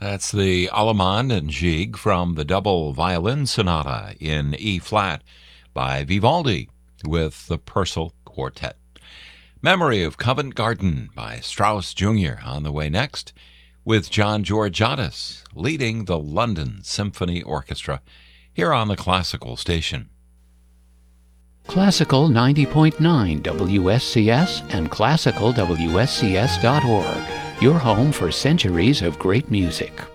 That's the Allemande and Gigue from the Double Violin Sonata in E-flat by Vivaldi with the Purcell Quartet. Memory of Covent Garden by Strauss Jr. on the way next, with John Georgiadis leading the London Symphony Orchestra here on the Classical Station. Classical 90.9 WSCS and classicalwscs.org, your home for centuries of great music.